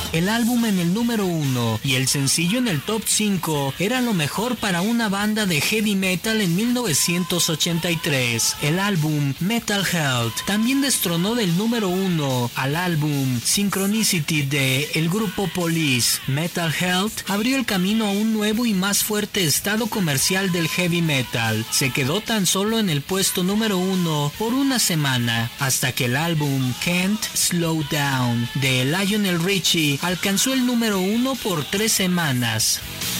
El álbum en el número 1 y el sencillo en el top 5 era lo mejor para una banda de heavy metal en 1983. El álbum Metal Health también destronó del número 1 al álbum Synchronicity de el grupo Police. Metal Health abrió el camino a un nuevo y más fuerte estado comercial del heavy metal. Se quedó tan solo en el puesto número 1 por una semana, hasta que el álbum Can't Slow Down de Lionel Richie alcanzó el número 1 por 3 semanas.